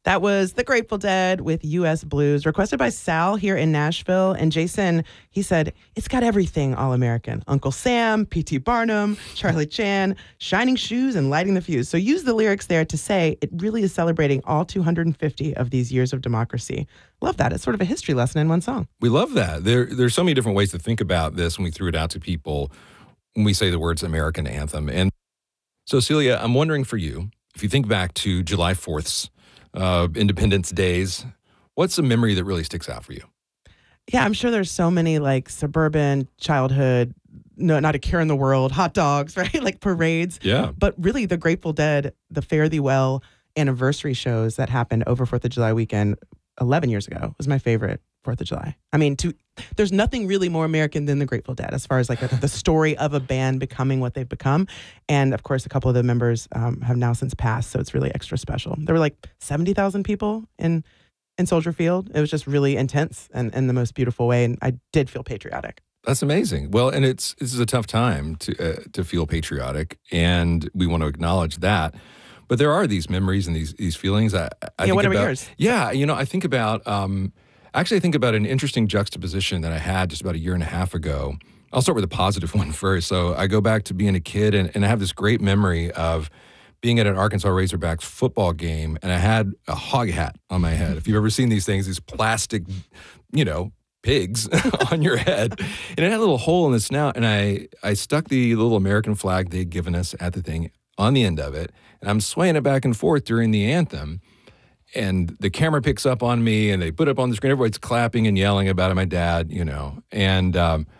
That was The Grateful Dead with U.S. Blues, requested by Sal here in Nashville. And Jason, he said, it's got everything All-American. Uncle Sam, P.T. Barnum, Charlie Chan, shining shoes and lighting the fuse. So use the lyrics there to say it really is celebrating all 250 of these years of democracy. Love that. It's sort of a history lesson in one song. We love that. There's so many different ways to think about this when we threw it out to people when we say the words American anthem. And so, Celia, I'm wondering for you, if you think back to July 4th's Independence Days, what's a memory that really sticks out for you? Yeah, I'm sure there's so many like suburban childhood, no, not a care in the world, hot dogs, right? Like parades. Yeah. But really the Grateful Dead, the Fare Thee Well anniversary shows that happened over 4th of July weekend 11 years ago was my favorite 4th of July. I mean, there's nothing really more American than the Grateful Dead as far as like the story of a band becoming what they've become. And of course, a couple of the members have now since passed, so it's really extra special. There were like 70,000 people in Soldier Field. It was just really intense and in the most beautiful way, and I did feel patriotic. That's amazing. Well, and this is a tough time to feel patriotic, and we want to acknowledge that. But there are these memories and these feelings. I think what are about, yours? Yeah, I think about actually I think about an interesting juxtaposition that I had just about a year and a half ago. I'll start with a positive one first. So I go back to being a kid, and I have this great memory of being at an Arkansas Razorbacks football game, and I had a hog hat on my head. If you've ever seen these things, these plastic, pigs on your head. And it had a little hole in the snout, and I stuck the little American flag they'd given us at the thing on the end of it, and I'm swaying it back and forth during the anthem. And the camera picks up on me, and they put it up on the screen. Everybody's clapping and yelling about it. My dad, and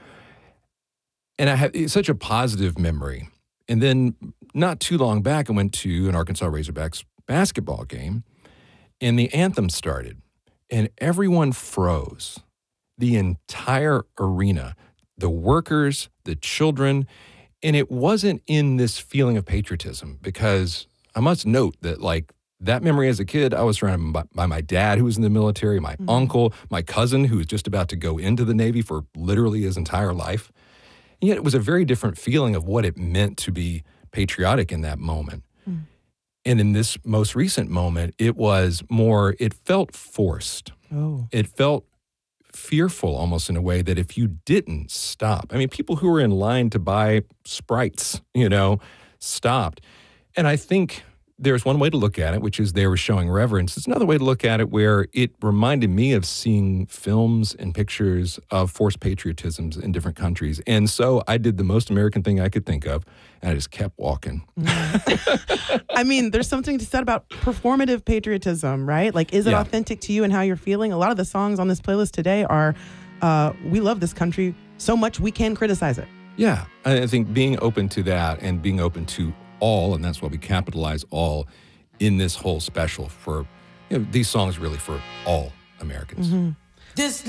I have such a positive memory. And then not too long back, I went to an Arkansas Razorbacks basketball game, and the anthem started, and everyone froze. The entire arena, the workers, the children, and it wasn't in this feeling of patriotism, because I must note that that memory as a kid, I was surrounded by my dad, who was in the military, my uncle, my cousin, who was just about to go into the Navy for literally his entire life. And yet it was a very different feeling of what it meant to be patriotic in that moment. And in this most recent moment, it felt forced. Oh. It felt fearful almost in a way that if you didn't stop, people who were in line to buy Sprites, stopped. And I think there's one way to look at it, which is they were showing reverence. There's another way to look at it where it reminded me of seeing films and pictures of forced patriotisms in different countries. And so I did the most American thing I could think of, and I just kept walking. There's something to said about performative patriotism, right? Like, is it authentic to you and how you're feeling? A lot of the songs on this playlist today are, we love this country so much we can criticize it. Yeah, I think being open to that and being open to all, and that's why we capitalize all in this whole special for these songs really for all Americans. This